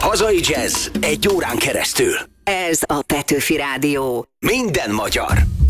Hazai jazz egy órán keresztül. Ez a Petőfi Rádió. Minden magyar.